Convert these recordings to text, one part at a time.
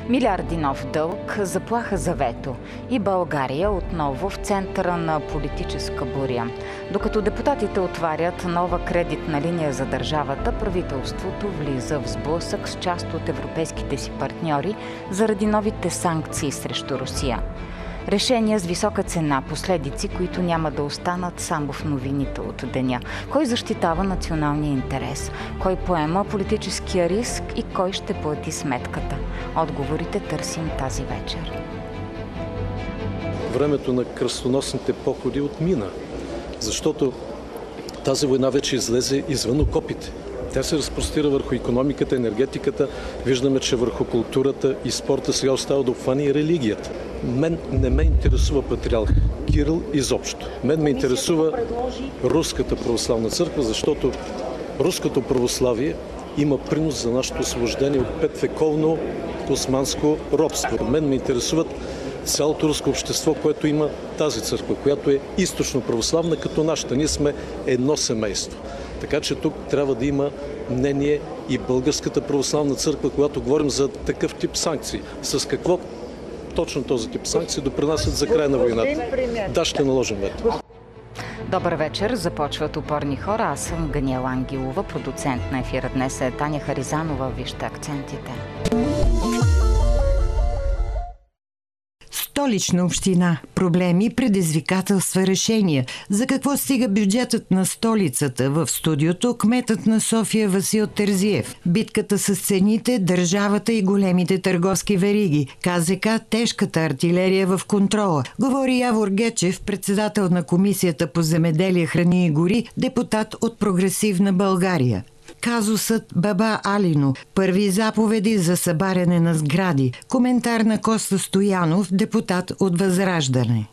Милиарди нов дълг, заплаха за вето и България отново в центъра на политическа буря. Докато депутатите отварят нова кредитна линия за държавата, правителството влиза в сблъсък с част от европейските си партньори заради новите санкции срещу Русия. Решения с висока цена, последици, които няма да останат само в новините от деня. Кой защитава националния интерес? Кой поема политическия риск и кой ще плати сметката? Отговорите търсим тази вечер. Времето на кръстоносните походи отмина, защото тази война вече излезе извън окопите. Тя се разпростира върху икономиката, енергетиката. Виждаме, че върху културата и спорта сега остава да обхване и религията. Мен не ме интересува патриарх Кирил изобщо. Мен ме интересува Руската православна църква, защото руското православие има принос за нашето освобождение от петвековно османско робство. Мен ме интересуват цялото руско общество, което има тази църква, която е източно православна като нашата. Ние сме едно семейство. Така че тук трябва да има мнение и Българската православна църква, когато говорим за такъв тип санкции. С какво точно този тип санкции допринасят за край на войната? Да, ще наложим вето. Добър вечер. Започват Опорни хора. Аз съм Ганиела Ангелова. Продуцент на ефира днес е Таня Харизанова. Вижте акцентите. Столична община. Проблеми, предизвикателства, решения. За какво стига бюджетът на столицата? В студиото кметът на София Васил Терзиев. Битката с цените, държавата и големите търговски вериги. КЗК, тежката артилерия в контрола. Говори Явор Гечев, председател на Комисията по земеделие, храни и гори, депутат от Прогресивна България. Казусът Баба Алино. Първи заповеди за събаряне на сгради. Коментар на Коста Стоянов, депутат от Възраждане.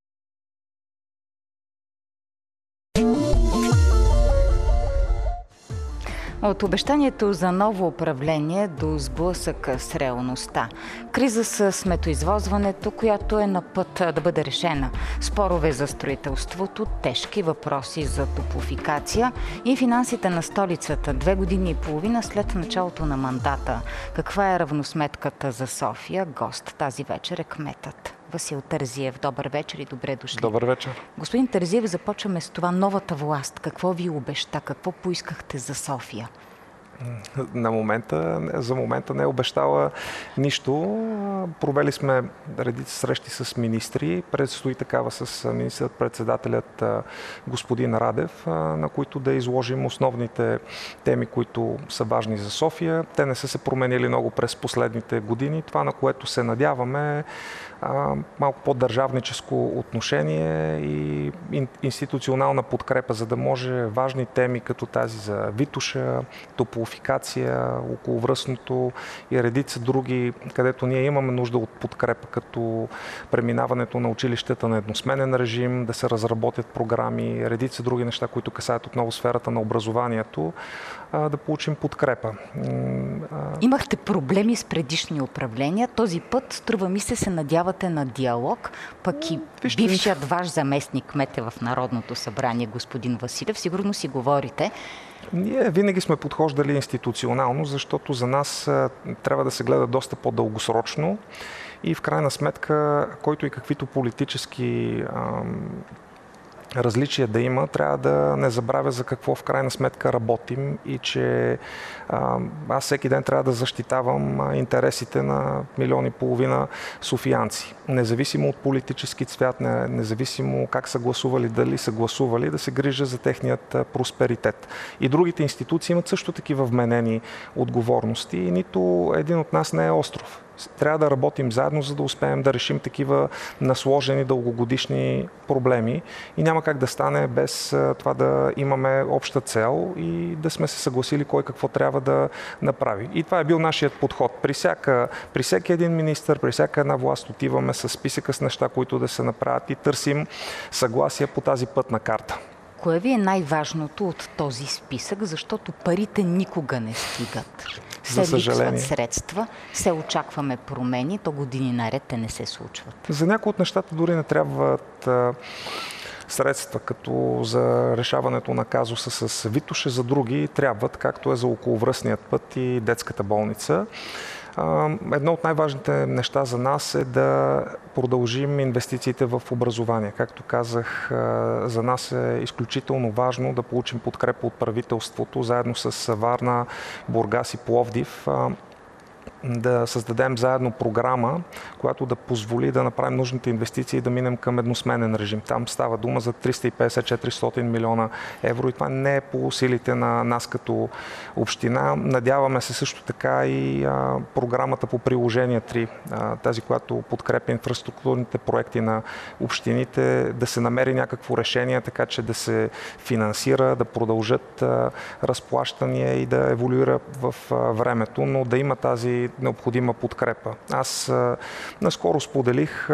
От обещанието за ново управление до сблъсък с реалността. Криза с сметоизвозването, която е на път да бъде решена. Спорове за строителството, тежки въпроси за топлофикация и финансите на столицата 2 години и половина след началото на мандата. Каква е равносметката за София? Гост тази вечер е кметът Васил Терзиев. Добър вечер и добре дошли. Добър вечер. Господин Терзиев, започваме с това. Новата власт. Какво ви обеща? Какво поискахте за София? За момента не е обещала нищо. Провели сме редица срещи с министри. Предстои такава с министър-председателят господин Радев, на които да изложим основните теми, които са важни за София. Те не са се променили много през последните години. Това, на което се надяваме, е малко по-държавническо отношение и институционална подкрепа, за да може важни теми като тази за Витоша, топлофикация, околовръстното и редица други, където ние имаме нужда от подкрепа, като преминаването на училищата на едносменен режим, да се разработят програми, редица други неща, които касаят отново сферата на образованието, да получим подкрепа. Имахте проблеми с предишни управления. Този път, струва ми се надявате на диалог, пък и бившият ваш заместник кмет е в Народното събрание, господин Василев. Сигурно си говорите. Ние винаги сме подхождали институционално, защото за нас трябва да се гледа доста по-дългосрочно и в крайна сметка, който и каквито политически различия да има, трябва да не забравя за какво в крайна сметка работим и че аз всеки ден трябва да защитавам интересите на 1,5 милиона софиянци. Независимо от политически цвят, независимо как са гласували, дали са гласували, да се грижа за техният просперитет. И другите институции имат също такива вменени отговорности и нито един от нас не е остров. Трябва да работим заедно, за да успеем да решим такива насложени дългогодишни проблеми и няма как да стане без това да имаме обща цел и да сме се съгласили кой какво трябва да направи. И това е бил нашият подход. При всеки един министър, при всяка една власт отиваме с списъка с неща, които да се направят и търсим съгласие по тази пътна карта. Кое ви е най-важното от този списък, защото парите никога не стигат? Се липсват средства, се очакваме промени, то години наред те не се случват. За някои от нещата дори не трябват средства, като за решаването на казуса с Витоша, за други трябват, както е за околовръстният път и детската болница. Едно от най-важните неща за нас е да продължим инвестициите в образование. Както казах, за нас е изключително важно да получим подкрепа от правителството, заедно с Варна, Бургас и Пловдив, да създадем заедно програма, която да позволи да направим нужните инвестиции и да минем към едносменен режим. Там става дума за 350-400 милиона евро и това не е по силите на нас като община. Надяваме се също така и програмата по приложение 3, тази, която подкрепя инфраструктурните проекти на общините, да се намери някакво решение, така че да се финансира, да продължат разплащания и да еволюира в времето, но да има тази необходима подкрепа. Аз наскоро споделих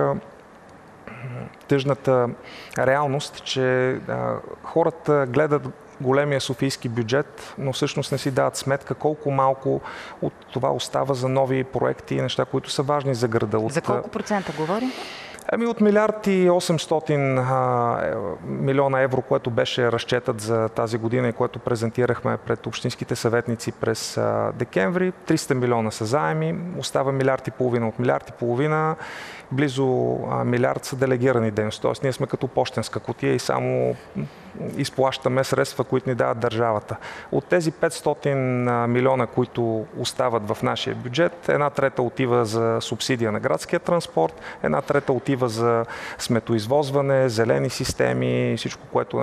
тъжната реалност, че хората гледат големия софийски бюджет, но всъщност не си дават сметка колко малко от това остава за нови проекти и неща, които са важни за града. За колко процента говорим? От 1 800 милиона евро, което беше разчетът за тази година и което презентирахме пред общинските съветници през декември, 300 милиона са заеми, остава 1,5 милиарда. От 1,5 милиарда близо милиард са делегирани дейности. Тоест ние сме като пощенска кутия и само изплащаме средства, които ни дават държавата. От тези 500 милиона, които остават в нашия бюджет, 1/3 отива за субсидия на градския транспорт, 1/3 отива за сметоизвозване, зелени системи, всичко, което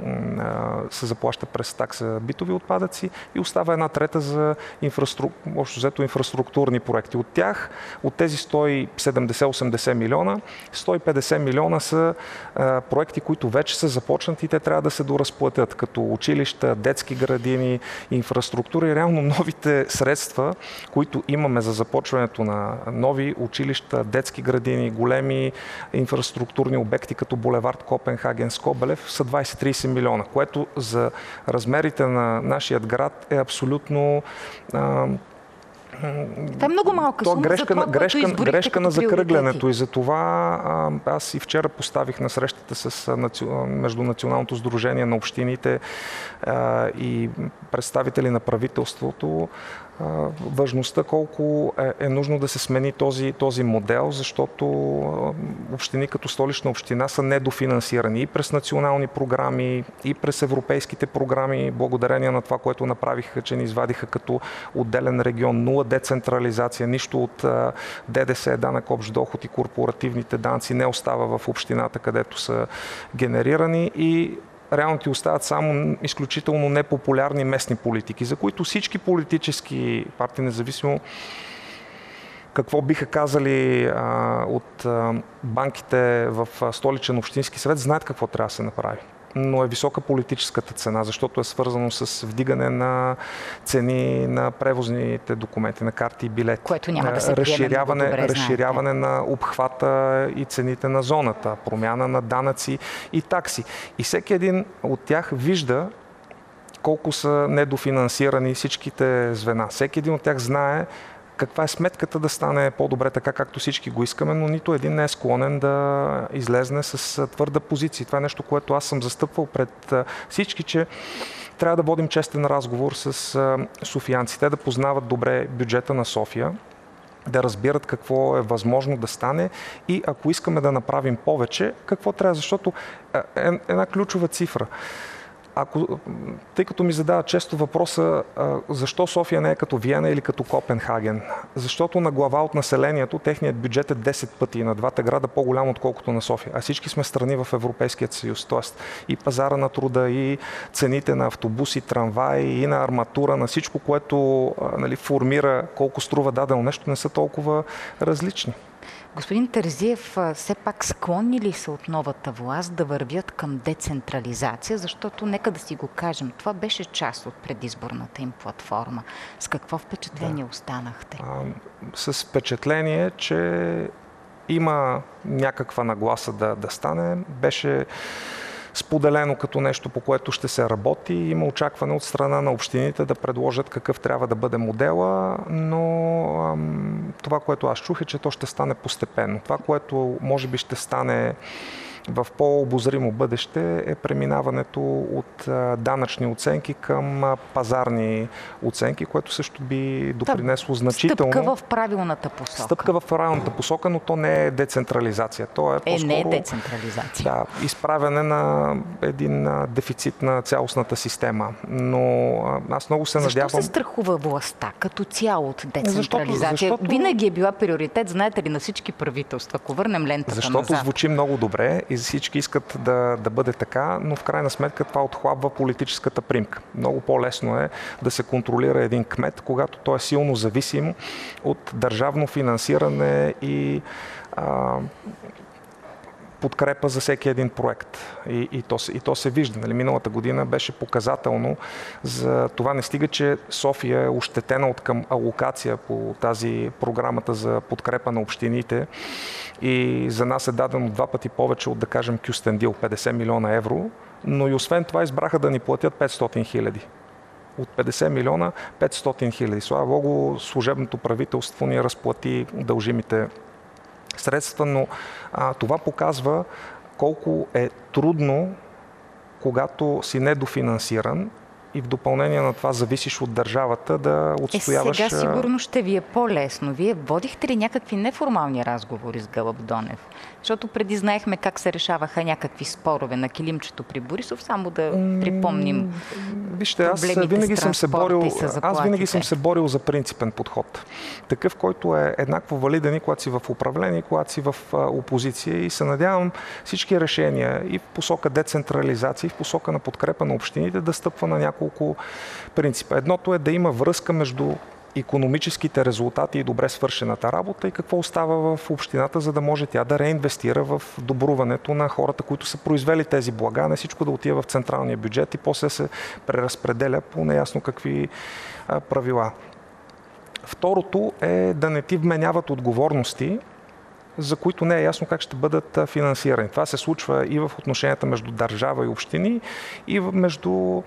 се заплаща през такса битови отпадъци и остава 1/3 за инфраструктурни проекти. От тези 170-80 милиона, 150 милиона са проекти, които вече са започнати и те трябва да се доразплатят, като училища, детски градини, инфраструктура и реално новите средства, които имаме за започването на нови училища, детски градини, големи инфраструктурни обекти, като булевард Копенхаген, Скобелев, са 20-30 милиона, което за размерите на нашия град е абсолютно това е много малка сума грешка на закръглянето и за това аз и вчера поставих на срещата с между Националното сдружение на общините и представители на правителството важността колко е нужно да се смени този модел, защото общини като Столична община са недофинансирани и през национални програми, и през европейските програми, благодарение на това, което направиха, че ни извадиха като отделен регион, нула децентрализация, нищо от ДДС, данък общ доход и корпоративните данъци не остава в общината, където са генерирани и реално ти остават само изключително непопулярни местни политики, за които всички политически партии, независимо какво биха казали от банките в Столичен общински съвет, знаят какво трябва да се направи. Но е висока политическата цена, защото е свързано с вдигане на цени на превозните документи, на карти и билети. Което няма да се приеме, разширяване на обхвата и цените на зоната, промяна на данъци и такси. И всеки един от тях вижда колко са недофинансирани всичките звена. Всеки един от тях знае каква е сметката да стане по-добре така, както всички го искаме, но нито един не е склонен да излезне с твърда позиция. Това е нещо, което аз съм застъпвал пред всички, че трябва да водим честен разговор с софиянците, да познават добре бюджета на София, да разбират какво е възможно да стане и ако искаме да направим повече, какво трябва, защото една ключова цифра. Тъй като ми задава често въпроса защо София не е като Виена или като Копенхаген. Защото на глава от населението техният бюджет е 10 пъти на двата града по-голям отколкото на София. А всички сме страни в Европейския съюз. Тоест и пазара на труда, и цените на автобуси, трамваи, и на арматура, на всичко, което формира колко струва дадено нещо, не са толкова различни. Господин Терзиев, все пак склонни ли са от новата власт да вървят към децентрализация, защото нека да си го кажем, това беше част от предизборната им платформа. С какво впечатление останахте? С впечатление, че има някаква нагласа да стане. Беше споделено като нещо, по което ще се работи. Има очакване от страна на общините да предложат какъв трябва да бъде модела, но това, което аз чух е, че то ще стане постепенно. Това, което може би ще стане в по-обозримо бъдеще е преминаването от данъчни оценки към пазарни оценки, което също би допринесло значително. Стъпка в правилната посока. Стъпка в правилната посока, но то не е децентрализация. То е по-скоро... не е децентрализация. Да, изправяне на един дефицит на цялостната система. Но аз много се надявам... Защо се страхува властта като цяло от децентрализация? Защото... Винаги е била приоритет, знаете ли, на всички правителства, ако върнем лентата назад. Защото звучи много добре и всички искат да бъде така, но в крайна сметка това отхлабва политическата примка. Много по-лесно е да се контролира един кмет, когато той е силно зависим от държавно финансиране и подкрепа за всеки един проект. И то се вижда. Нали? Миналата година беше показателно за това. Не стига, че София е ощетена от към алокация по тази програмата за подкрепа на общините и за нас е дадено 2 пъти повече от, да кажем, Кюстендил, 50 милиона евро, но и освен това избраха да ни платят 500 хиляди. От 50 милиона 500 хиляди. Слава Богу, служебното правителство ни разплати дължимите средства, но това показва колко е трудно, когато си недофинансиран и в допълнение на това зависиш от държавата да отстояваш... Сега сигурно ще ви е по-лесно. Вие водихте ли някакви неформални разговори с Гълъб Донев? Защото преди знаехме как се решаваха някакви спорове на килимчето при Борисов, само да припомним. Вижте, аз винаги съм се борил за принципен подход. Такъв, който е еднакво валиден и когато си в управление, и когато си в опозиция, и се надявам всички решения и в посока децентрализация, и в посока на подкрепа на общините да стъпва на няколко принципа. Едното е да има връзка между икономическите резултати и добре свършената работа и какво остава в общината, за да може тя да реинвестира в добруването на хората, които са произвели тези блага, не всичко да отива в централния бюджет и после се преразпределя по неясно какви правила. Второто е да не ти вменяват отговорности, за които не е ясно как ще бъдат финансирани. Това се случва и в отношенията между държава и общини, и между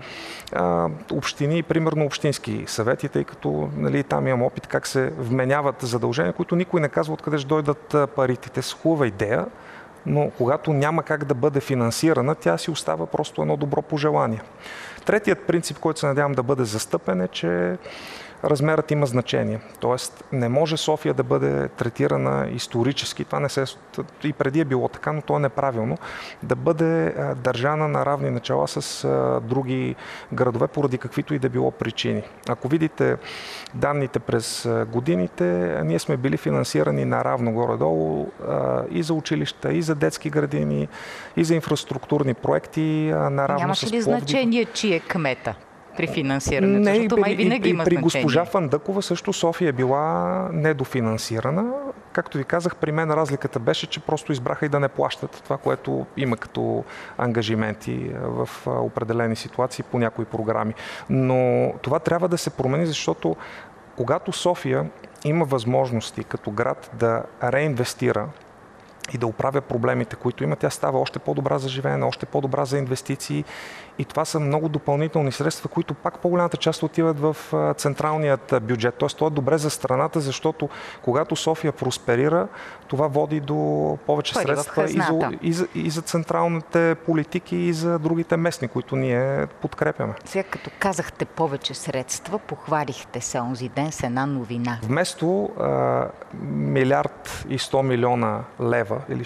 общини и примерно общински съвети, тъй като нали, там имам опит как се вменяват задължения, които никой не казва откъде ще дойдат парите. Те са хубава идея, но когато няма как да бъде финансирана, тя си остава просто едно добро пожелание. Третият принцип, който се надявам да бъде застъпен е, че размерът има значение. Тоест не може София да бъде третирана исторически, това не се и преди е било така, но то е неправилно, да бъде държана на равни начала с други градове, поради каквито и да било причини. Ако видите данните през годините, ние сме били финансирани наравно горе-долу и за училища, и за детски градини, и за инфраструктурни проекти, наравно Нямаше с ли Пловдив. значение, чие кмета при финансирането? Не, защото май винаги има при значение. госпожа Фандъкова също София е била недофинансирана. Както ви казах, при мен разликата беше, че просто избраха и да не плащат това, което има като ангажименти в определени ситуации по някои програми. Но това трябва да се промени, защото когато София има възможности като град да реинвестира и да оправя проблемите, които има, тя става още по-добра за живеене, още по-добра за инвестиции и това са много допълнителни средства, които пак по-голямата част отиват в централният бюджет. Тоест, това е добре за страната, защото когато София просперира, това води до повече средства и за централните политики, и за другите местни, които ние подкрепяме. Сега, като казахте повече средства, похвалихте се онзи ден с една новина. Вместо 1 милиард и 100 милиона лева или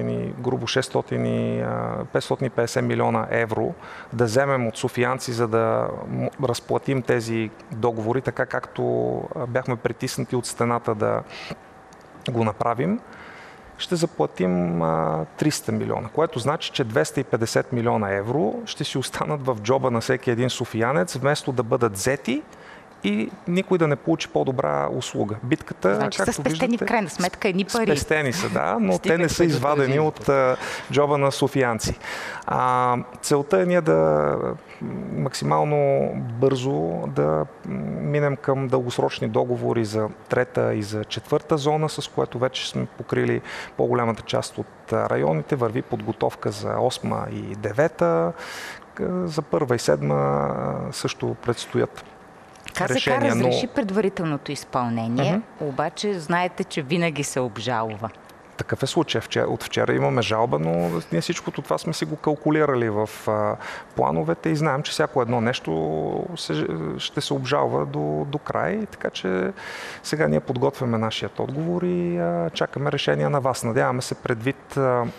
550 милиона евро да вземем от софиянци, за да разплатим тези договори, така както бяхме притиснати от стената да го направим, ще заплатим 300 милиона, което значи, че 250 милиона евро ще си останат в джоба на всеки един софиянец, вместо да бъдат взети и никой да не получи по-добра услуга. Битката, значи както са спестени виждате, в крайна сметка едни пари. Спестени са, да, но те не са извадени от джоба на софиянци. Целта е ние да максимално бързо да минем към дългосрочни договори за трета и за четвърта зона, с което вече сме покрили по-голямата част от районите. Върви подготовка за 8 и 9, за първа и 7 също предстоят КЗК разреши предварителното изпълнение, обаче знаете, че винаги се обжалва. Такъв е случай. От вчера имаме жалба, но ние всичкото това сме си го калкулирали в плановете и знаем, че всяко едно нещо ще се обжалва до край. Така че сега ние подготвяме нашият отговор и чакаме решение на вас. Надяваме се предвид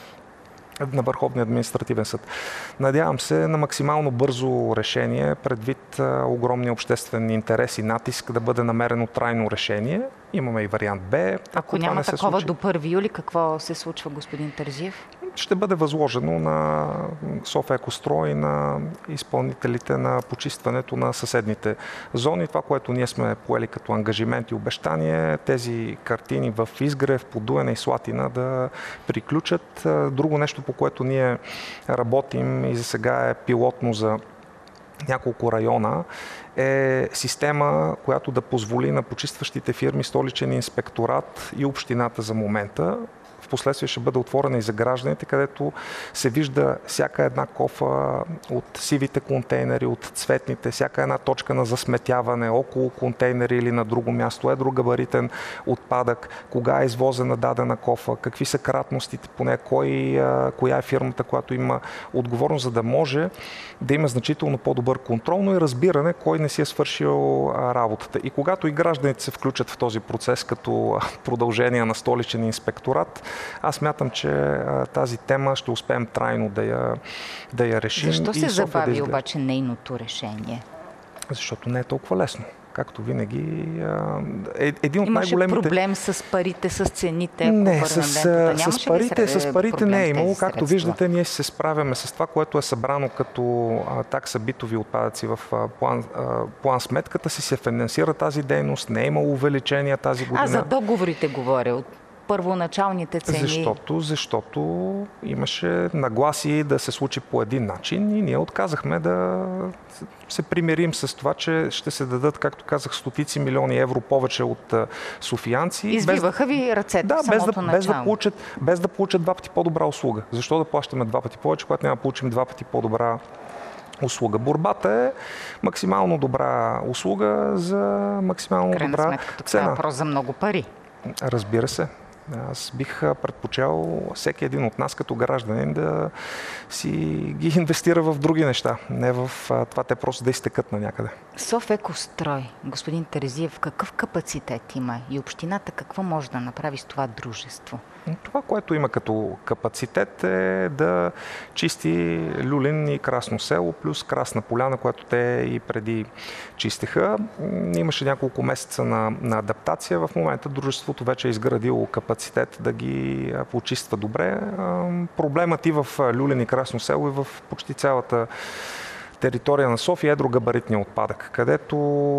на Върховния административен съд. Надявам се на максимално бързо решение, предвид огромния обществен интерес и натиск да бъде намерено трайно решение. Имаме и вариант Б. Ако няма такова до 1 юли, какво се случва, господин Терзиев? Ще бъде възложено на София-Екострой и на изпълнителите на почистването на съседните зони. Това, което ние сме поели като ангажимент и обещание, тези картини в Изгрев, Подуяне и Слатина да приключат. Друго нещо, по което ние работим и за сега е пилотно за няколко района, е система, която да позволи на почистващите фирми, Столичен инспекторат и общината за момента. Впоследствие ще бъде отворена и за гражданите, където се вижда всяка една кофа от сивите контейнери, от цветните, всяка една точка на засметяване около контейнери или на друго място, едрогабаритен отпадък, кога е извозена дадена кофа, какви са кратностите по нея, коя е фирмата, която има отговорност, за да може да има значително по-добър контрол, но и разбиране кой не си е свършил работата. И когато и гражданите се включат в този процес като продължение на Столичен инспекторат, аз смятам, че тази тема ще успеем трайно да я решим. Защо се забави обаче нейното решение? Защото не е толкова лесно. Както винаги, един от имаше най-големите... проблем с парите, с цените? Не, с парите не е имало. Както виждате, ние се справяме с това, което е събрано като такса битови отпадъци в план сметката си, се финансира тази дейност, не е имало увеличение тази година. За договорите говоря, от първоначалните цени. Защото имаше нагласи да се случи по един начин и ние отказахме да се примирим с това, че ще се дадат, както казах, стотици милиони евро повече от софиянци. Извиваха ви ръцете в самото начало. Без да получат 2 пъти по-добра услуга. Защо да плащаме 2 пъти повече, когато няма да получим 2 пъти по-добра услуга? Борбата е максимално добра услуга за максимално добра сметка, цена. Това е въпрос за много пари. Разбира се. Аз бих предпочел всеки един от нас като гражданин да си ги инвестира в други неща, не в това те просто да изтекат на някъде. Софекострой, господин Терзиев, какъв капацитет има и общината какво може да направи с това дружество? Това, което има като капацитет е да чисти Люлин и Красно село, плюс Красна поляна, която те и преди чистеха. Имаше няколко месеца на адаптация. В момента дружеството вече е изградило капацитет да ги почиства добре. Проблемът и в Люлин и Красно село и в почти цялата територия на София е едрогабаритния отпадък, където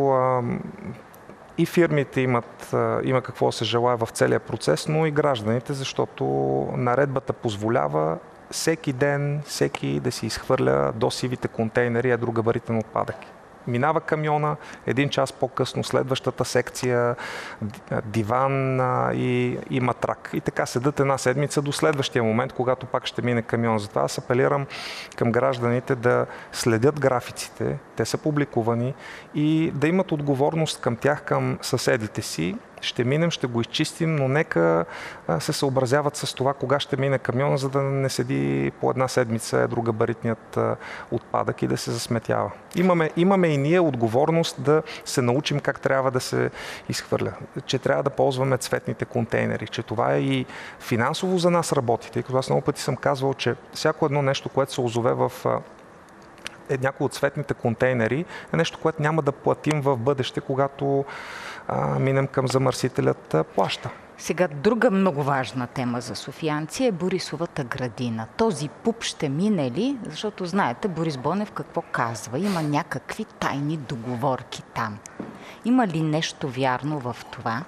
и фирмите има какво да се желае в целия процес, но и гражданите, защото наредбата позволява всеки ден, всеки да си изхвърля до сивите контейнери едрогабаритен отпадък. Минава камиона, 1 час по-късно следващата секция, диван и матрак. И така седат 1 седмица до следващия момент, когато пак ще мине камион. Затова аз апелирам към гражданите да следят графиците, те са публикувани и да имат отговорност към тях, към съседите си. Ще минем, ще го изчистим, но нека се съобразяват с това кога ще мине камиона, за да не седи по 1 седмица едрогабаритният отпадък и да се засметява. Имаме и ние отговорност да се научим как трябва да се изхвърля, че трябва да ползваме цветните контейнери, че това е и финансово за нас работи, тъй като аз много пъти съм казвал, че всяко едно нещо, което се озове в някои от цветните контейнери, е нещо, което няма да платим в бъдеще, когато минем към замърсителят плаща. Сега друга много важна тема за софиянци е Борисовата градина. Този ПУП ще мине ли? Защото знаете Борис Бонев какво казва. Има някакви тайни договорки там. Има ли нещо вярно в това?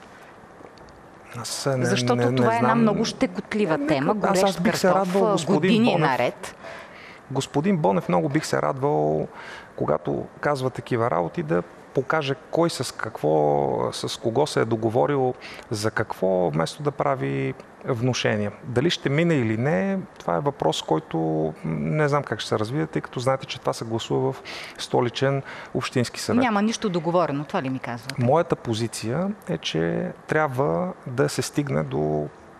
Защото това е една много щекотлива тема. Горещ картоф години наред. Господин Бонев, много бих се радвал, когато казва такива работи, да покаже кой с кого се е договорил, за какво, вместо да прави внушения. Дали ще мине или не, това е въпрос, който не знам как ще се развие, тъй като знаете, че това се гласува в Столичен общински съвет. Няма нищо договорено, това ли ми казвате? Моята позиция е, че трябва да се стигне до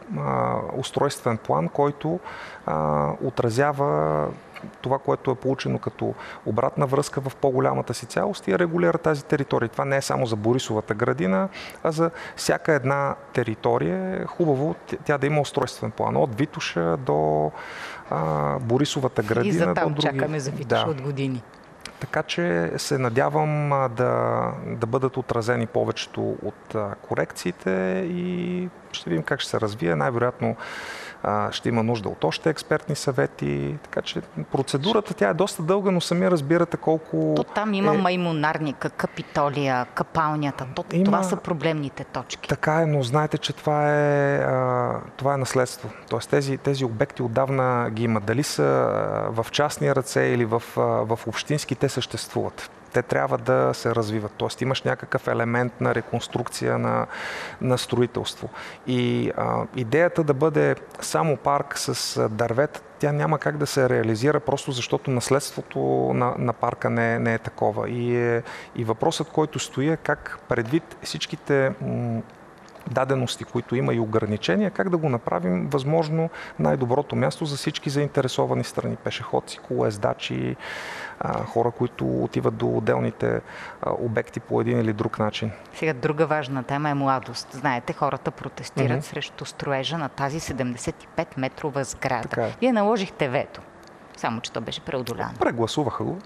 устройствен план, който отразява това, което е получено като обратна връзка в по-голямата си цялост и регулира тази територия. Това не е само за Борисовата градина, а за всяка една територия. Хубаво тя да има устройствен план. От Витоша до Борисовата градина. И за там до други... чакаме за Витоша от години. Така че се надявам да бъдат отразени повечето от корекциите и ще видим как ще се развие. Най-вероятно ще има нужда от още експертни съвети. Така че процедурата тя е доста дълга, но сами разбирате колко... То там има Маймунарника, Капитолия, Капалнята. Това са проблемните точки. Така е, но знаете, че това е наследство. Тоест тези обекти отдавна ги има. Дали са в частни ръце или в общински, те съществуват. Те трябва да се развиват. Тоест имаш някакъв елемент на реконструкция на строителство. И идеята да бъде само парк с дървета, тя няма как да се реализира, просто защото наследството на парка не е такова. И въпросът, който стои, е как предвид всичките дадености, които има и ограничения, как да го направим възможно най-доброто място за всички заинтересовани страни. Пешеходци, колоездачи, хора, които отиват до отделните обекти по един или друг начин. Сега друга важна тема е младост. Знаете, хората протестират срещу строежа на тази 75-метрова сграда. Вие наложихте вето, само че то беше преодоляно. Прегласуваха го.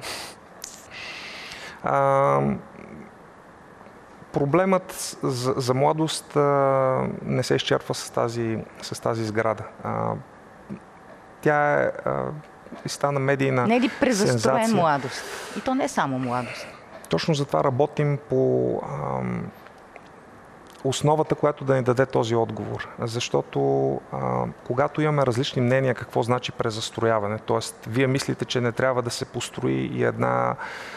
Проблемът за младост не се изчерпва с тази сграда. Тя стана медийна сензация. Не е ли презастроен младост? И то не е само младост. Точно затова работим по основата, която да ни даде този отговор. Защото когато имаме различни мнения какво значи презастрояване, т.е. вие мислите, че не трябва да се построи и една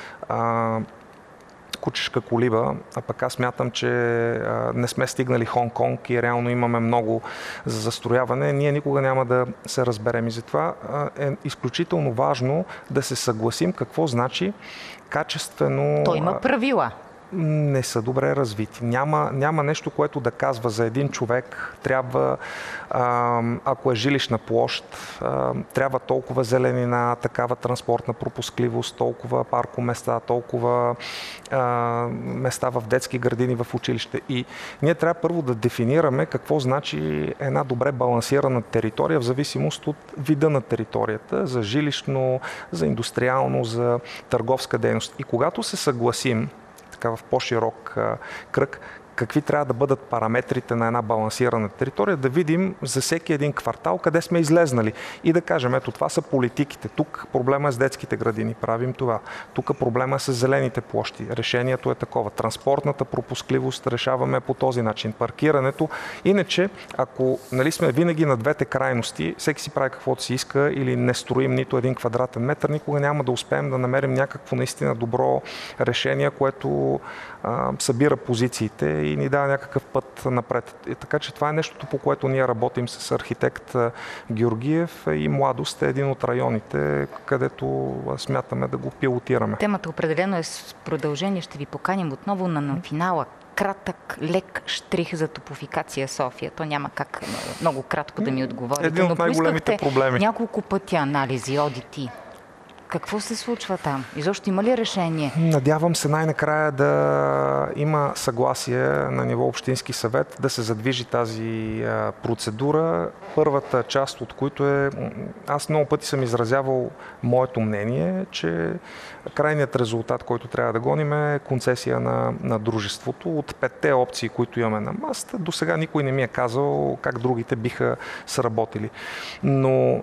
кучешка колиба, а пък аз смятам, че не сме стигнали Хонг-Конг и реално имаме много за застрояване, ние никога няма да се разберем. И затова е изключително важно да се съгласим какво значи качествено... То има правила. Не са добре развити. Няма нещо, което да казва за един човек. Трябва, ако е жилищна площ, трябва толкова зеленина, такава транспортна пропускливост, толкова паркоместа, толкова места в детски градини, в училище. И ние трябва първо да дефинираме какво значи една добре балансирана територия в зависимост от вида на територията, за жилищно, за индустриално, за търговска дейност. И когато се съгласим в по-широк кръг, какви трябва да бъдат параметрите на една балансирана територия, да видим за всеки един квартал къде сме излезнали и да кажем, ето това са политиките. Тук проблема е с детските градини, правим това. Тук проблема е с зелените площи. Решението е такова. Транспортната пропускливост решаваме по този начин. Паркирането. Иначе, ако сме винаги на двете крайности, всеки си прави каквото си иска или не строим нито един квадратен метър, никога няма да успеем да намерим някакво наистина добро решение, което събира позициите и ни дава някакъв път напред. И така че това е нещото, по което ние работим с архитект Георгиев и Младост е един от районите, където смятаме да го пилотираме. Темата определено е с продължение. Ще ви поканим отново на финала. Кратък, лек штрих за топофикация София. То няма как много кратко да ми отговорите. Един от най-големите проблеми. Няколко пъти анализи, одити. Какво се случва там? Изобщо има ли решение? Надявам се най-накрая да има съгласие на ниво Общински съвет да се задвижи тази процедура. Първата част от които е... Аз много пъти съм изразявал моето мнение, че крайният резултат, който трябва да гоним е концесия на дружеството. От 5 опции, които имаме на масата, до сега никой не ми е казал как другите биха сработили. Но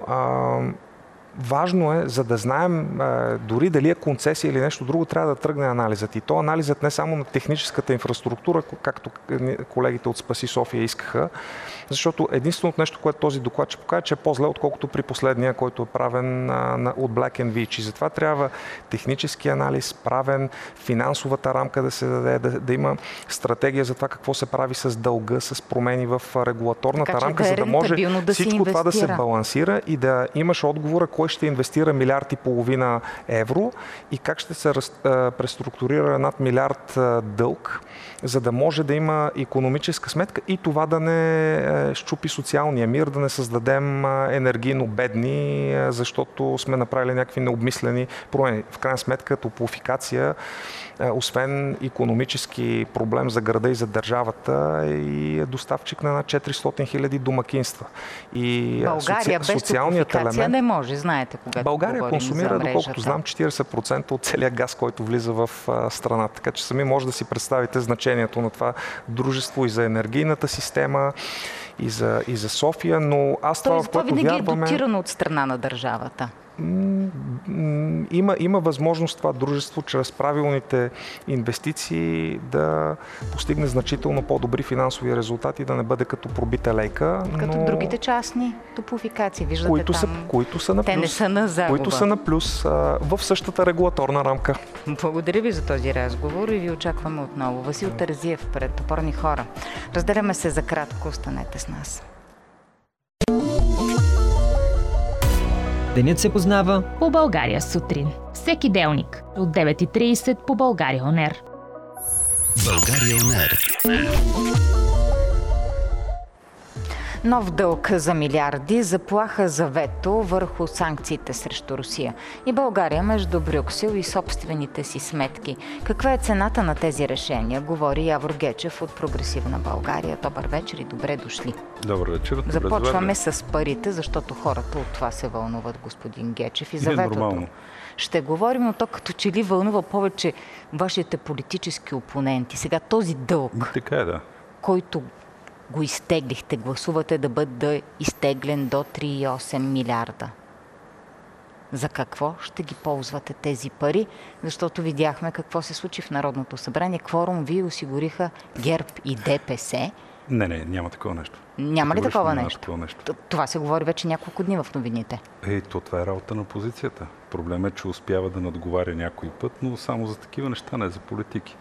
важно е, за да знаем дори дали е концесия или нещо друго, трябва да тръгне анализът. И то анализът не само на техническата инфраструктура, както колегите от Спаси София искаха, защото единственото нещо, което този доклад ще покаже, че е по-зле, отколкото при последния, който е правен от Black & Veatch. И затова трябва технически анализ, правен, финансовата рамка да се даде, да има стратегия за това какво се прави с дълга, с промени в регулаторната рамка, за да може всичко това да се балансира и да имаш отговора, кой кой ще инвестира 1,5 милиарда евро и как ще се преструктурира над 1 милиард дълг, за да може да има икономическа сметка и това да не щупи социалния мир, да не създадем енергийно бедни, защото сме направили някакви необмислени промени. В крайна сметка топлофикация, освен икономически проблем за града и за държавата, е доставчик на над 400 хиляди домакинства. И България без топлофикация не може, знаете, когато България консумира, доколкото знам, 40% от целия газ, който влиза в страната. Така че сами може да си представите значението на това дружество и за енергийната система, и за София, но аз това, в което вярваме... винаги е дотирано от страна на държавата. Има възможност това дружество чрез правилните инвестиции да постигне значително по-добри финансови резултати, да не бъде като пробита лейка. Като другите частни топлофикации, виждате които са на плюс. Те не са на загуба. Които са на плюс в същата регулаторна рамка. Благодаря ви за този разговор и ви очакваме отново. Васил Терзиев пред Опорни хора. Разделяме се за кратко. Останете с нас. Денят се познава по България сутрин. Всеки делник от 9:30 по България ОНЕР. България ОНЕР. Нов дълг за милиарди, заплаха за вето върху санкциите срещу Русия. И България между Брюксел и собствените си сметки. Каква е цената на тези решения? Говори Явор Гечев от Прогресивна България. Добър вечер и добре дошли. Добър вечер. Започваме с парите, защото хората от това се вълнуват, господин Гечев. И за ветото нормално. Ще говорим, но то като че ли вълнува повече вашите политически опоненти. Сега този дълг, така е, да, който го изтеглихте, гласувате да бъде изтеглен до 3,8 милиарда. За какво ще ги ползвате тези пари? Защото видяхме какво се случи в Народното събрание. Кворум ви осигуриха ГЕРБ и ДПС. Не, няма такова нещо. Няма ли такова нещо? Това се говори вече няколко дни в новините. Това е работа на опозицията. Проблемът е, че успява да надговаря някой път, но само за такива неща, не за политики.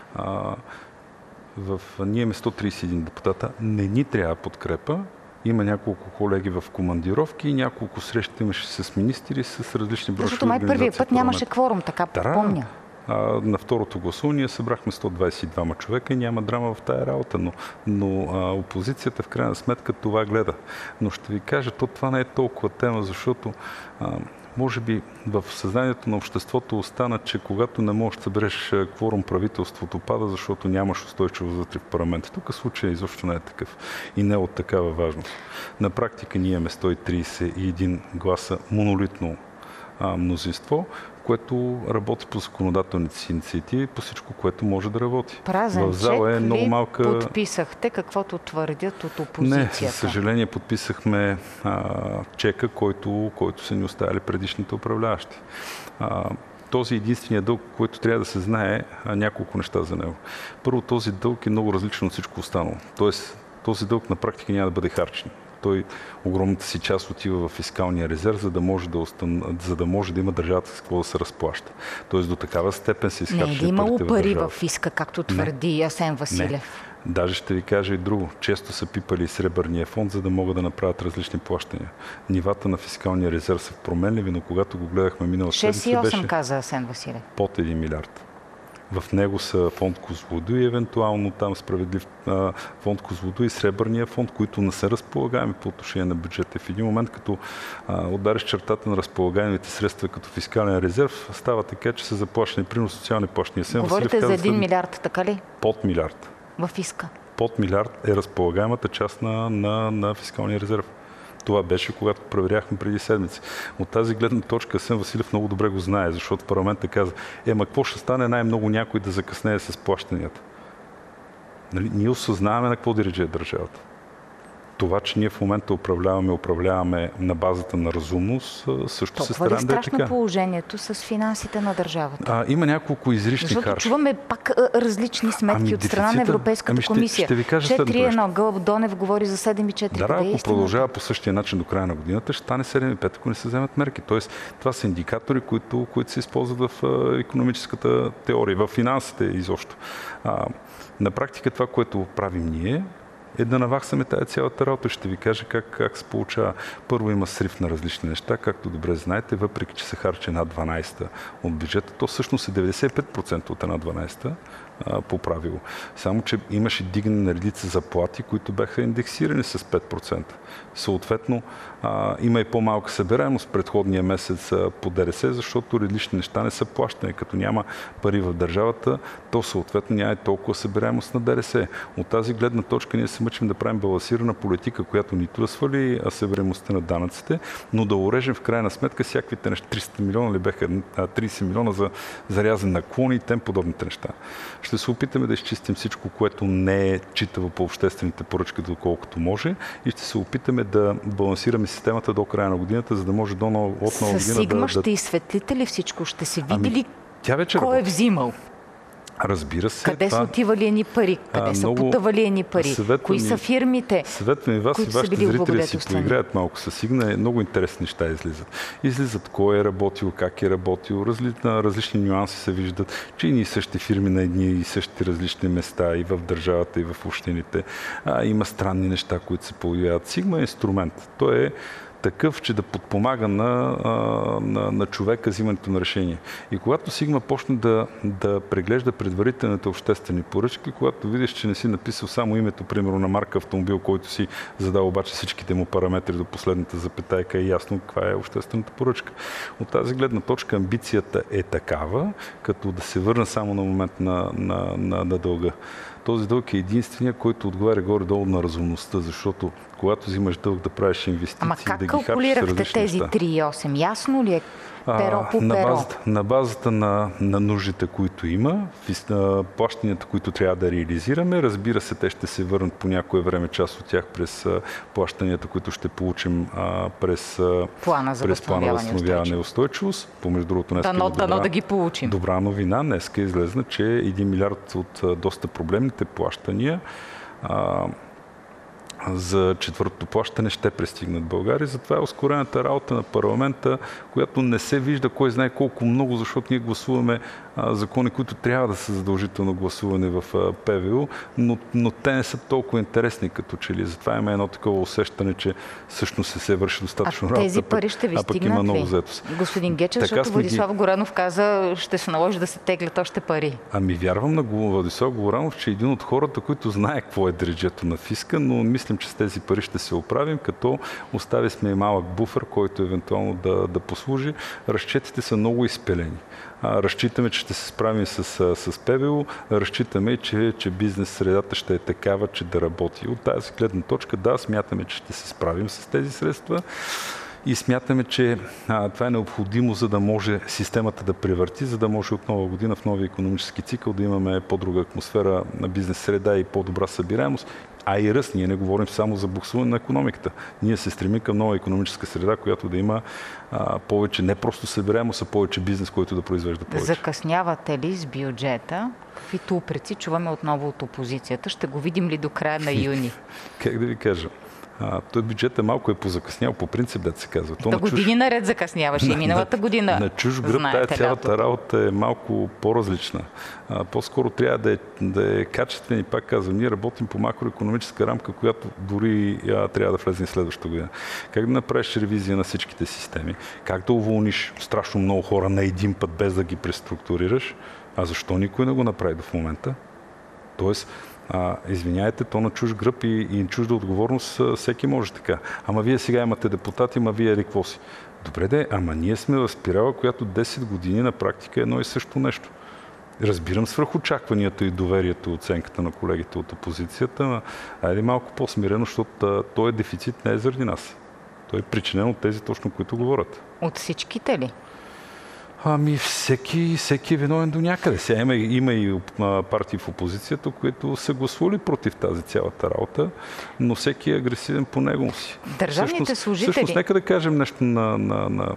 Ние имаме 131 депутата, не ни трябва подкрепа. Има няколко колеги в командировки и няколко срещи имаше с министри, с различни браншови организации. Защото първият път нямаше кворум, така помня. На второто гласуване събрахме 122 човека и няма драма в тая работа, но опозицията в крайна сметка това гледа. Но ще ви кажа, това не е толкова тема, защото може би в съзнанието на обществото остана, че когато не можеш да събереш кворум, правителството пада, защото нямаш устойчивост вътре в парламента. Тук случай изобщо не е такъв и не е от такава важност. На практика ние имаме 131 гласа монолитно мнозинство, което работи по законодателните си инициативи, по всичко, което може да работи. Празен в зала е много малка... подписахте каквото твърдят от опозицията? Не, със съжаление подписахме чека, който са ни оставили предишните управляващи. Този единствения дълг, който трябва да се знае, няколко неща за него. Първо, този дълг е много различен от всичко останало. Тоест, този дълг на практика няма да бъде харчен. Той огромната си част отива в фискалния резерв, за да може да има държавата с какво да се разплаща. Тоест до такава степен се изхарчат парите в държавата. Не е имало пари в фиска, както твърди Асен Василев? Не. Даже ще ви кажа и друго. Често са пипали Сребърния фонд, за да могат да направят различни плащания. Нивата на фискалния резерв са променливи, но когато го гледахме миналата седмица, беше каза Асен Василев. Под 1 милиард. В него са фонд Козлодуй, евентуално там справедлив фонд Козлодуй и Сребърния фонд, които не са разполагаеми по отношение на бюджета. В един момент, като удариш чертата на разполагаемите средства като фискален резерв, става така, че са заплащани примерно социални плащания. Говорите за 1 милиард, така ли? Под милиард. В фиска. Под милиард е разполагаемата част на фискалния резерв. Това беше, когато проверяхме преди седмици. От тази гледна точка Асен Василев много добре го знае, защото парламентът каза, какво ще стане най-много някой да закъснее с плащанията? Ние осъзнаваме на какво дирижи държавата. Това, че ние в момента управляваме на базата на разумност, също се стараем да е така. Страшно положението с финансите на държавата. Има няколко изрични харчи. Защото чуваме пак различни сметки от страна на Европейската комисия. 4,1. Гълъб Донев говори за 7,4. Да, ако продължава по същия начин до края на годината, ще стане 7,5, ако не се вземат мерки. Тоест, това са индикатори, които се използват в икономическата теория, в финансите изобщо. На практика това, което правим ние, е да наваксаме тази цялата работа. Ще ви кажа как се получава. Първо има срив на различни неща, както добре знаете, въпреки че се харчи една 12 от бюджета, то всъщност е 95% от една 12 по правило. Само, че имаше дигане на редица заплати, които бяха индексирани с 5%. Съответно, има и по-малка събираемост предходния месец по ДДС, защото различни неща не са плащани. Като няма пари в държавата, то съответно няма и толкова събираемост на ДДС. От тази гледна точка ние се мъчим да правим балансирана политика, която нито да свали събираемостта на данъците, но да урежем в крайна сметка всякаквите неща. 300 милиона ли бяха 30 милиона за зарязан наклони и тем подобните неща. Ще се опитаме да изчистим всичко, което не е читаво по обществените поръчки, доколкото може, и ще се опитаме да балансираме системата до края на годината, за да може от нова година Със Сигма ще изсветлите ли всичко? Ще се види ли кой е взимал? Разбира се. Къде са отивали едни пари? Къде са потъвали едни пари? Кои са фирмите? Съветвам и вас и вашите зрители да си поиграят малко с Сигна. Много интересни неща излизат. Излизат кой е работил, как е работил, различни нюанси се виждат, че и същи фирми на едни и същи различни места и в държавата, и в общините. Има странни неща, които се появяват. Сигма е инструмент. Той е такъв, че да подпомага на човека взимането на решение. И когато Сигма почне да преглежда предварителните обществени поръчки, когато видиш, че не си написал само името, примерно, на марка автомобил, който си задал обаче всичките му параметри до последната запетайка, е ясно каква е обществената поръчка. От тази гледна точка амбицията е такава, като да се върна само на момент на дълга. Този дълг е единствения, който отговаря горе-долу на разумността, защото когато взимаш дълг да правиш инвестиции, да ги харчиш с различни неща. Ама как калкулирахте тези 3,8? Ясно ли е? Перо по перо. На базата на нуждите, които има, плащанията, които трябва да реализираме, разбира се, те ще се върнат по някое време, част от тях през плащанията, които ще получим през плана за възстановяване и устойчивост. Помежду другото, дано да ги получим. Добра новина. Днеска излезна, че 1 милиард от доста проблемните плащания за четвъртото плащане ще пристигнат България. Затова е ускорената работа на парламента, която не се вижда кой знае колко много, защото ние гласуваме закони, които трябва да са задължително гласуване в ПВУ, но те не са толкова интересни като че ли. Затова има едно такова усещане, че всъщност се върши достатъчно работа. Тези пари ще ви стигнат ли? Господин Гечев, защото Владислав Горанов каза, ще се наложи да се теглят още пари. Вярвам на Владислав Горанов, че един от хората, които знае какво е дреджето на фиска, но мислим, че с тези пари ще се оправим, като остави сме и малък буфер, който евентуално да послужи. Разчетите са много изпелени. Разчитаме, че ще се справим с ПВО, разчитаме, че бизнес средата ще е такава, че да работи. От тази гледна точка, да, смятаме, че ще се справим с тези средства и смятаме, че това е необходимо, за да може системата да превърти, за да може от нова година в новия икономически цикъл да имаме по-друга атмосфера на бизнес среда и по-добра събираемост. И ръст. Ние не говорим само за буксуване на икономиката. Ние се стремим към нова икономическа среда, която да има повече не просто събираемост, а повече бизнес, който да произвежда повече. Закъснявате ли с бюджета? Каквито упреци чуваме отново от опозицията? Ще го видим ли до края на юни? Как да ви кажа? Той бюджетът малко е позакъснял по принцип, да се казва. Години наред закъсняваше и миналата година. На чуж гръб тая цялата работа е малко по-различна. По-скоро трябва да е качествен и пак казвам, ние работим по макроекономическа рамка, която дори трябва да влезе следващата година. Как да направиш ревизия на всичките системи? Как да уволниш страшно много хора на един път, без да ги преструктурираш? Защо никой не го направи до момента? Тоест, извиняйте, то на чуж гръб и чужда отговорност всеки може така. Ама вие сега имате депутати, вие какво си? Добре де, ама ние сме в спирала, която 10 години на практика е едно и също нещо. Разбирам свръхочакванията и доверието, оценката на колегите от опозицията, айде малко по-смирено, защото този дефицит не е заради нас. Той е причинен от тези точно, които говорят. От всичките ли? Всеки е виновен до някъде. Сега има и партии в опозицията, които са гласували против тази цялата работа, но всеки е агресивен по него си. Държавните служители... Всъщност, нека да кажем нещо на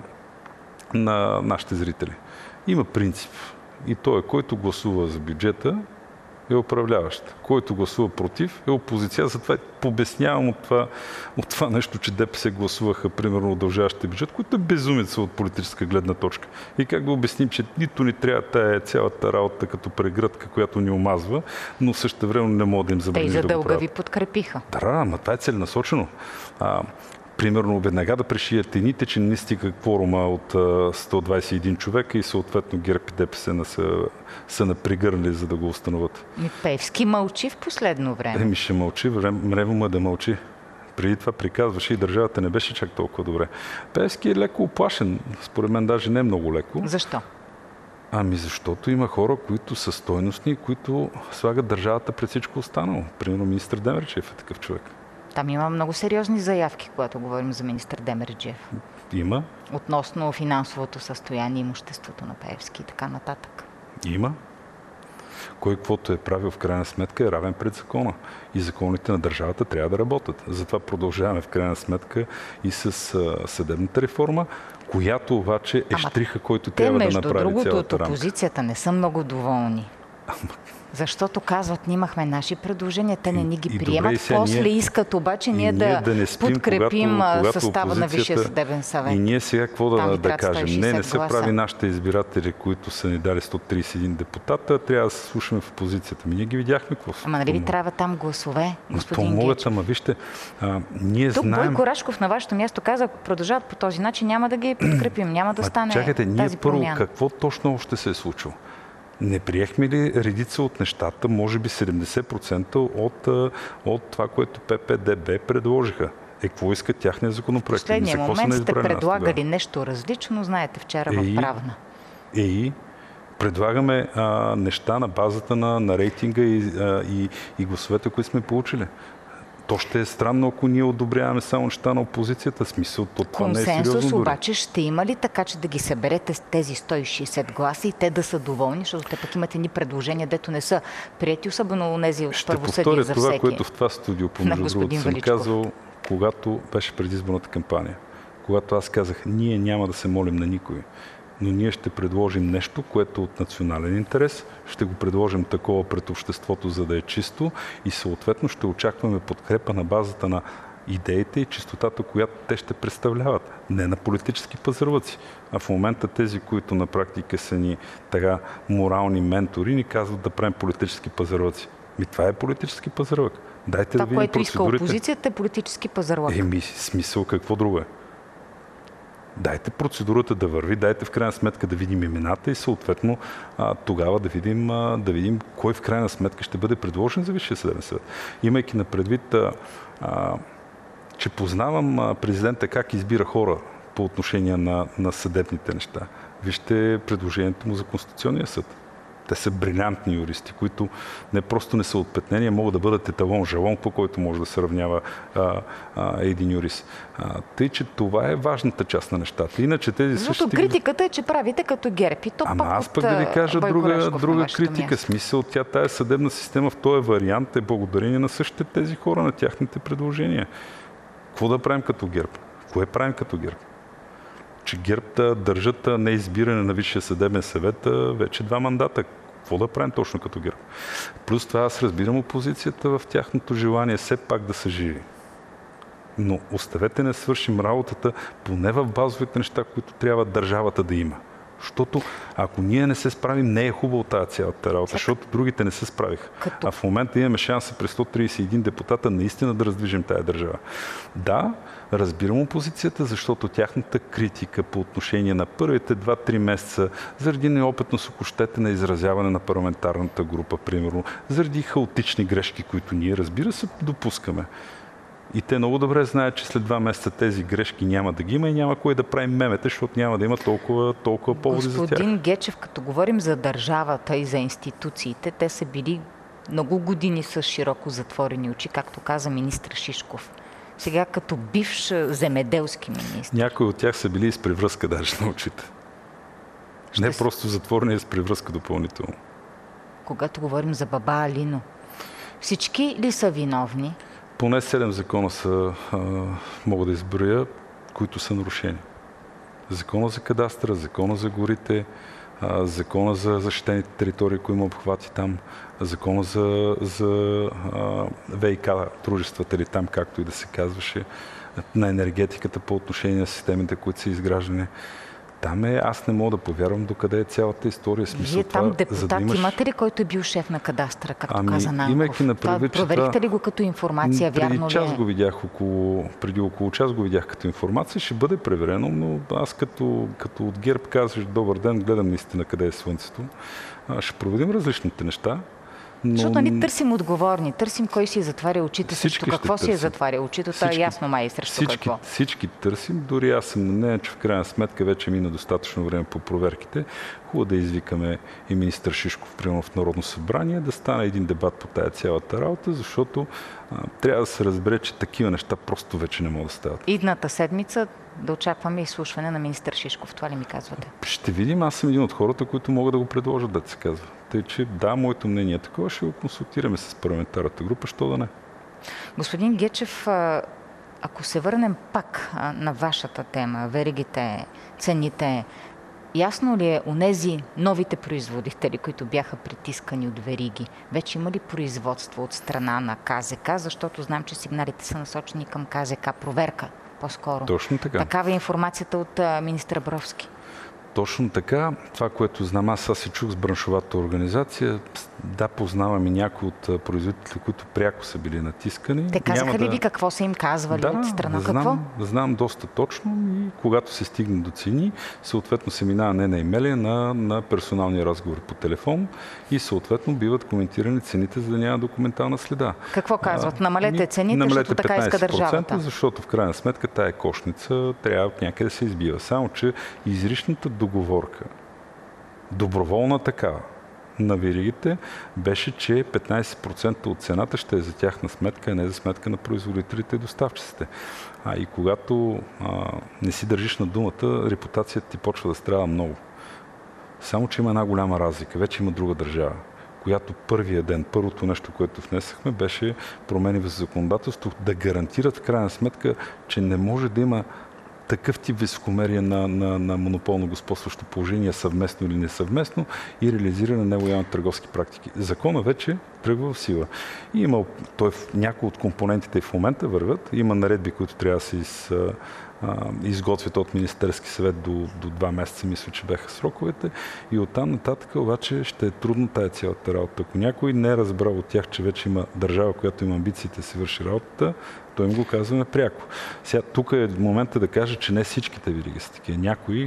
нашите зрители. Има принцип. И той, който гласува за бюджета, е управляващ. Който гласува против е опозиция. Затова побеснявам от това нещо, че ДПС гласуваха, примерно, удължаващия бюджет, който е безумица от политическа гледна точка. И как да обясним, че нито ни трябва тая цялата работа като прегръдка, която ни омазва, но същевременно не мога да им забраним Те и за да го дълга правят. ви подкрепиха. Да, ама това е целенасочено. Примерно, веднага да пришият едните, че не стига кворума от 121 човека и съответно ГЕРБ и ДПС са напрегърнали, за да го установят. Пеевски мълчи в последно време. Ще мълчи, време му е да мълчи. Преди това приказваше и държавата не беше чак толкова добре. Пеевски е леко оплашен, според мен даже не е много леко. Защо? Защото има хора, които са стойностни, които слагат държавата пред всичко останало. Примерно министър Демерджиев е такъв човек. Там има много сериозни заявки, когато говорим за министър Демерджиев. Има. Относно финансовото състояние, имуществото на Пеевски и така нататък. Има. Кой каквото е правил в крайна сметка е равен пред закона. И законите на държавата трябва да работят. Затова продължаваме в крайна сметка и с съдебната реформа, която обаче е щриха, който трябва да направи цялата рамка. Между другото, от опозицията не са много доволни. Защото казват, ние имахме наши предложения, те не ни ги приемат. После искат обаче ние да подкрепим състава на Висшия съдебен съвет. И ние сега какво да кажем? Не са прави нашите избиратели, които са ни дали 131 депутата, трябва да се слушаме в опозицията. Ние ги видяхме какво. Ама нали ви трябва там гласове, господин Гечев? Ама вижте, ние тук знаем... Бойко Рашков на вашето място каза, ако продължават по този начин, няма да ги подкрепим, няма да стане тази чакайте, ние първо промяна. какво точно още се е случило? Не приехме ли редица от нещата, може би 70% от това, което ППДБ предложиха? Какво искат тяхния законопроект? В последния момент сте предлагали нещо различно, знаете, вчера в Правна. Предлагаме неща на базата на рейтинга и гласовете, които сме получили. То ще е странно, ако ние одобряваме само неща на опозицията. Смисъл, това не е сериозно. Консенсус обаче ще има ли така, че да ги съберете с тези 160 гласа и те да са доволни, защото те пък имат едни предложения, дето не са приети, особено онези от първосъдие за всеки. Ще повторя това, което в това студио, помежду другото, съм казал, когато беше предизборната кампания. Когато аз казах, ние няма да се молим на никой, но ние ще предложим нещо, което е от национален интерес, ще го предложим такова пред обществото, за да е чисто и съответно ще очакваме подкрепа на базата на идеите и чистотата, която те ще представляват. Не на политически пазарлъци. А в момента тези, които на практика са ни така морални ментори, ни казват да правим политически пазарлъци. Това е политически пазарлък. Дайте това, да видим което процедурите. иска опозицията, е политически пазарлък. Смисъл какво друго е? Дайте процедурата да върви, дайте в крайна сметка да видим имената и съответно тогава да видим кой в крайна сметка ще бъде предложен за Висшия съдебен съвет. Имайки на предвид, че познавам президента как избира хора по отношение на съдебните неща. Вижте предложението му за Конституционния съд. Те са брилянтни юристи, които не просто не са отпетнени, а могат да бъдат еталон, жалон, по който може да се равнява един юрист. Тъй, че това е важната част на нещата. Иначе тези същите... критиката е, че правите като ГЕРБ и то аз пък да ви кажа друга критика. Смисъл, тая съдебна система в този вариант е благодарение на същите тези хора, на тяхните предложения. Какво да правим като ГЕРБ? Кое правим като ГЕРБ? Че ГЕРБ държат неизбиране на Висшия съдебен съвет вече 2 мандата. Какво да правим точно като ГЕРБ? Плюс това аз разбирам опозицията в тяхното желание все пак да са живи. Но оставете не свършим работата поне в базовите неща, които трябва държавата да има. Защото ако ние не се справим, не е хубаво тази цялата работа, защото другите не се справиха. А в момента имаме шанса при 131 депутата наистина да раздвижим тая държава. Да, разбирам опозицията, защото тяхната критика по отношение на първите 2-3 месеца, заради неопитност, ако щете, на изразяване на парламентарната група, примерно, заради хаотични грешки, които ние, разбира се, допускаме. И те много добре знаят, че след 2 месеца тези грешки няма да ги има и няма кой да прави мемета, защото няма да има толкова поводи за тях. Господин Гечев, като говорим за държавата и за институциите, те са били много години с широко затворени очи, както каза министър Шишков. Сега като бивш земеделски министър. Някои от тях са били и с превръзка даже на очите. Не просто затворени, а с превръзка допълнително. Когато говорим за баба Алино, всички ли са виновни? Поне 7 закона мога да изброя, които са нарушени. Закона за кадастъра, закона за горите, закона за защитените територии, които има обхвати там, закона за ВИК дружествата или там, както и да се казваше, на енергетиката по отношение на системите, които са изграждани. Там аз не мога да повярвам докъде е цялата история. Вие там депутат имате ли, който е бил шеф на кадастъра, както каза Нанков? Имайки на предвид, проверихте ли го като информация, вярно ли е? Преди около час го видях като информация, ще бъде проверено, но аз като от ГЕРБ казваш добър ден, гледам наистина къде е слънцето. Ще проведем различните неща. Защото ни търсим отговорни, търсим кой си затваря очите срещу какво си е затваря очите, това е ясно май срещу какво. Всички търсим, дори аз съм на нея, че в крайна сметка вече мина достатъчно време по проверките. Хубаво да извикаме и министър Шишков примерно в Народно събрание, да стане един дебат по тая цялата работа, защото трябва да се разбере, че такива неща просто вече не могат да стават. Идната седмица да очакваме изслушване на министър Шишков. Това ли ми казвате? Ще видим. Аз съм един от хората, които могат да го предложат, да се казва. Тъй, че да, моето мнение е такова, ще го консултираме с парламентарната група, що да не. Господин Гечев, ако се върнем пак на вашата тема, веригите, цените, ясно ли е онези новите производители, които бяха притискани от вериги, вече има ли производство от страна на КЗК, защото знам, че сигналите са насочени към КЗК, проверка по-скоро. Точно така. Такава е информацията от министър Абровски. Точно така. Това, което знам, аз се чух с браншовата организация. Да, познавам и някои от производителите, които пряко са били натискани. Те казаха ли ви какво са им казвали от страна? Какво? Знам доста точно и когато се стигне до цени, съответно се минава не на имейли, на персонални разговори по телефон и съответно биват коментирани цените, за да няма документална следа. Какво казват? Намалете цените, защото така иска държавата. Защото в крайна сметка тая кошница трябва от някъде да се избива. Само, че изричната договорка, доброволна такава, на веригите беше, че 15% от цената ще е за тяхна сметка, а не за сметка на производителите и доставчиците. И когато не си държиш на думата, репутацията ти почва да страда много. Само, че има една голяма разлика. Вече има друга държава, която първия ден, първото нещо, което внесахме, беше промени в законодателство, да гарантират в крайна сметка, че не може да има такъв тип високомерие на монополно господстващо положение, съвместно или несъвместно, и реализиране на нелоялни търговски практики. Закона вече тръгва в сила. И някои от компонентите в момента вървят. Има наредби, които трябва да се изготвят от Министерски съвет до 2 месеца, мисля, че бяха сроковете. И оттам нататък обаче ще е трудно тая цялата работа. Ако някой не е разбрал от тях, че вече има държава, която има амбициите да си върши работата, той им го казваме пряко. Сега тук е момента да кажа, че не всичките вериги са такива.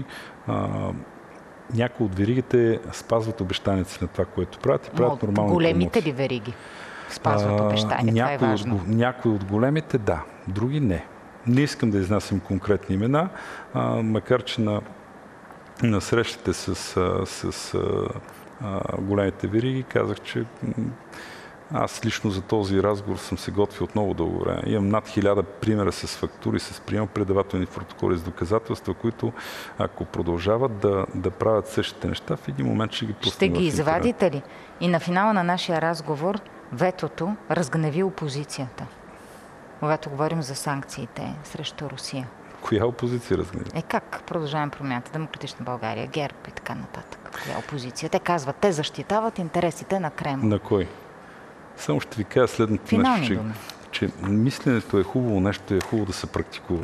Някои от веригите спазват обещаници на това, което правят и правят нормални големите ли вериги спазват обещания? Това е важно. Някои от големите да, други не. Не искам да изнасям конкретни имена, макар че на срещите с големите вериги казах, че аз лично за този разговор съм се готвил от много дълго време. Имам над 1000 примера с фактури, с приемо-предавателни протоколи, с доказателства, които ако продължават да правят същите неща, в един момент ще ги пуснем. Ще ги извадите ли? И на финала на нашия разговор ветото разгневи опозицията, когато говорим за санкциите срещу Русия. Коя опозиция разгневи? Как Продължаваме промяната, Демократична България, ГЕРБ и така нататък? Коя опозиция? Те казват, те защитават интересите на Кремъл. На кой? Само ще ви кажа следното нещо, че мисленето е хубаво, нещо е хубаво да се практикува.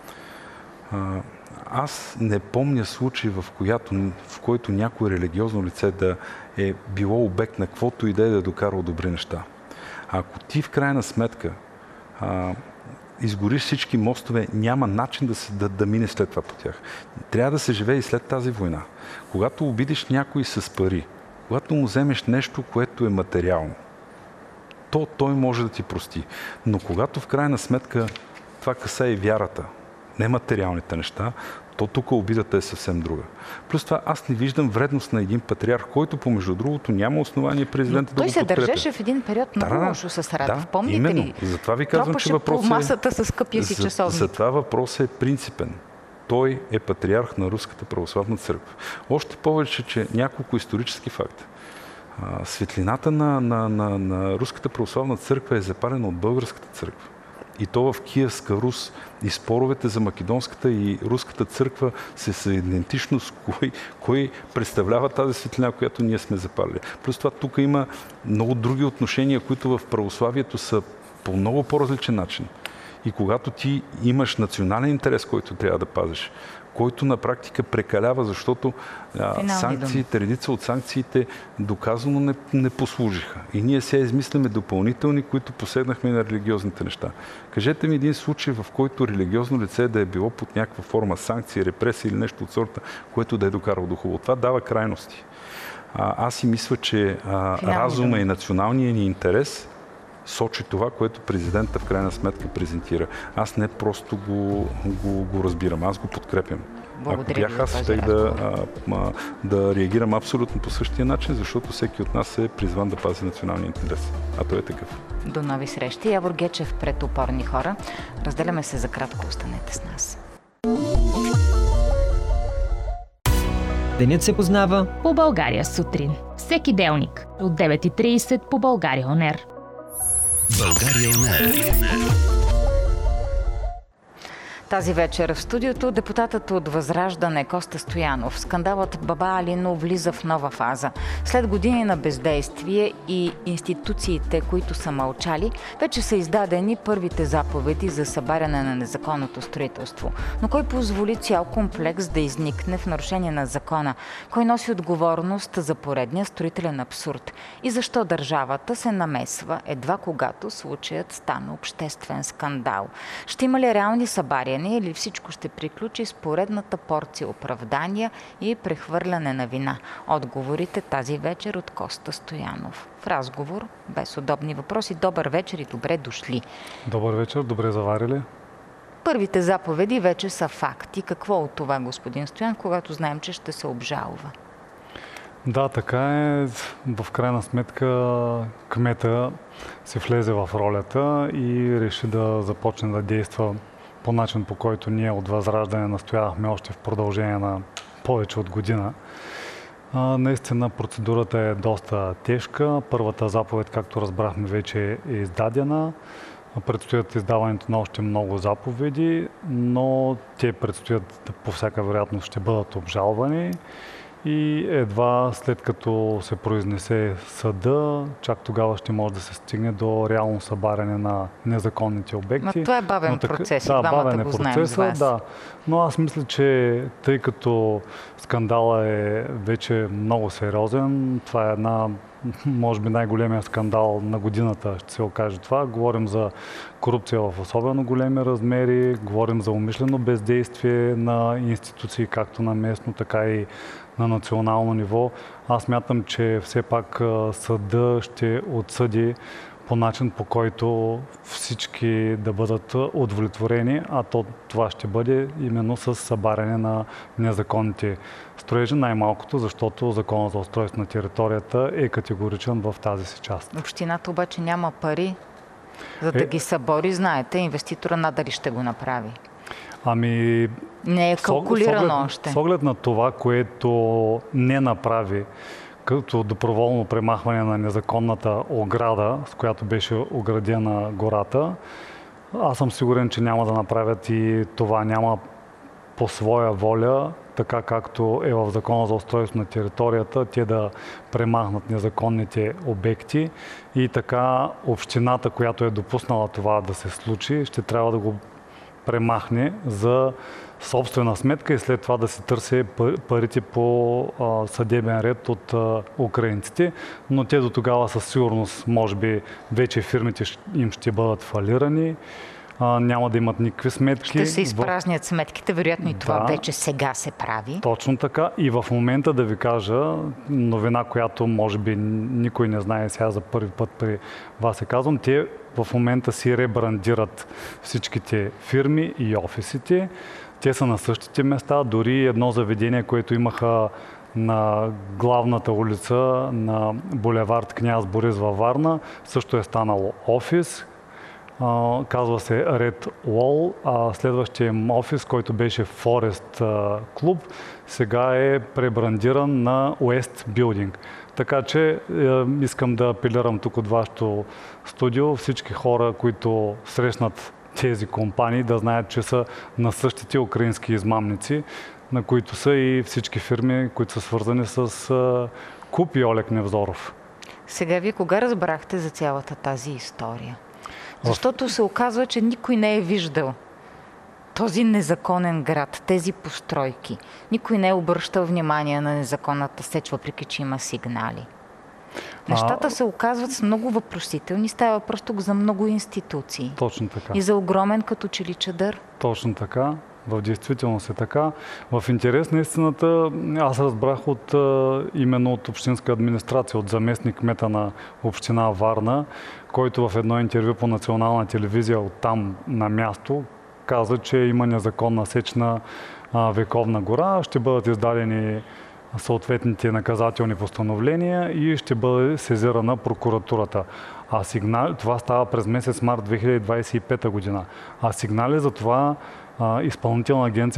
Аз не помня случай, в който някое религиозно лице да е било обект на каквото и да е да докарало добри неща. Ако ти в крайна сметка изгориш всички мостове, няма начин да мине след това по тях. Трябва да се живее и след тази война. Когато обидиш някой с пари, когато му вземеш нещо, което е материално, той може да ти прости. Но когато в крайна сметка това касае и вярата, не материалните неща, то тук обидата е съвсем друга. Плюс това аз не виждам вредност на един патриарх, който помежду другото няма основание президента да го подкрепя. Той се държеше в един период много лошо с Радев. Помните именно. ли? Затова ви казвам, че въпросът по масата с къпия си часовник. Затова въпросът е принципен. Той е патриарх на Руската православна църква. Още повече, че няколко исторически факти. Светлината на Руската православна църква е запалена от Българската църква. И то в Киевска Рус. И споровете за македонската и руската църква са идентично с кой представлява тази светлина, която ние сме запалили. Плюс това тук има много други отношения, които в православието са по много по-различен начин. И когато ти имаш национален интерес, който трябва да пазиш, който на практика прекалява, защото санкциите, редица от санкциите доказано не послужиха. И ние сега измисляме допълнителни, които посегнахме на религиозните неща. Кажете ми един случай, в който религиозно лице да е било под някаква форма санкции, репресия или нещо от сорта, което да е докарало до хубаво. Това дава крайности. Аз си мисля, че разума и националния ни интерес сочи това, което президента в крайна сметка презентира. Аз не просто го разбирам, аз го подкрепям. Ако бях аз, щех да реагирам абсолютно по същия начин, защото всеки от нас е призван да пази националния интерес. А той е такъв. До нови срещи. Явор Гечев пред Опорни хора. Разделяме се за кратко. Останете с нас. Денят се познава по България сутрин. Всеки делник от 9:30 по България ОНЕР. България ОНЕР. Тази вечер в студиото депутатът от Възраждане Коста Стоянов. Скандалът Баба Алино влиза в нова фаза. След години на бездействие и институциите, които са мълчали, вече са издадени първите заповеди за събаряне на незаконното строителство. Но кой позволи цял комплекс да изникне в нарушение на закона? Кой носи отговорност за поредния строителен абсурд? И защо държавата се намесва едва когато случаят стана обществен скандал? Ще има ли реални събаряния или всичко ще приключи с поредната порция оправдания и прехвърляне на вина? Отговорите тази вечер от Коста Стоянов. В разговор без удобни въпроси. Добър вечер и добре дошли. Добър вечер, добре заварили. Първите заповеди вече са факти. Какво от това, господин Стоян, когато знаем, че ще се обжалва? Да, така е. В крайна сметка кмета се влезе в ролята и реши да започне да действа по начин, по който ние от Възраждане настоявахме още в продължение на повече от година. Наистина процедурата е доста тежка. Първата заповед, както разбрахме, вече е издадена. Предстоят издаването на още много заповеди, но те предстоят, по всяка вероятност ще бъдат обжалвани. И едва след като се произнесе съда, чак тогава ще може да се стигне до реално събаряне на незаконните обекти. Но това е бавен процес. Да, бавен е процесът, да. Но аз мисля, че тъй като скандала е вече много сериозен, това е една, може би най-големия скандал на годината, ще се окаже това. Говорим за корупция в особено големи размери, говорим за умишлено бездействие на институции, както на местно, така и на национално ниво. Аз мятам, че все пак съда ще отсъди по начин, по който всички да бъдат удовлетворени, а това ще бъде именно с събаряне на незаконните строежи, най-малкото, защото Законът за устройство на територията е категоричен в тази си част. Общината обаче няма пари, за да ги събори. Знаете, инвеститора надали ще го направи. Ами, не е калкулирано още. С оглед на това, което не направи като доброволно премахване на незаконната ограда, с която беше оградена гората, аз съм сигурен, че няма да направят и това. Няма по своя воля, така както е в Закона за устройство на територията, те да премахнат незаконните обекти и така общината, която е допуснала това да се случи, ще трябва да го премахне за собствена сметка и след това да се търси парите по съдебен ред от украинците. Но те до тогава със сигурност, може би, вече фирмите им ще бъдат фалирани, няма да имат никакви сметки. Ще се изпразнят сметките, вероятно и това вече сега се прави. Точно така. И в момента да ви кажа новина, която може би никой не знае, сега за първи път при вас се казвам, те в момента си ребрандират всичките фирми и офисите. Те са на същите места, дори едно заведение, което имаха на главната улица на булевард Княз Борис във Варна, също е станало офис. Казва се Red Wall, а следващия им офис, който беше Forest клуб, сега е пребрандиран на West Building. Така че искам да апелирам тук от вашето студио всички хора, които срещнат тези компании, да знаят, че са на същите украински измамници, на които са и всички фирми, които са свързани с КУП и Олег Невзоров. Сега вие кога разбрахте за цялата тази история? Защото се оказва, че никой не е виждал този незаконен град, тези постройки. Никой не е обръщал внимание на незаконната сеч, въпреки че има сигнали. Нещата се оказват с много въпросителни. Става просто за много институции. Точно така. И за огромен като че ли чадър. Точно така. В действителност е така. В интерес на истината, аз разбрах именно от общинска администрация, от заместник кмета на община Варна, който в едно интервю по национална телевизия оттам на място каза, че има незаконна сеч на Вековна гора, ще бъдат издадени съответните наказателни постановления и ще бъде сезирана прокуратурата. Това става през месец март 2025 година. А сигнали за това Изпълнителна агенция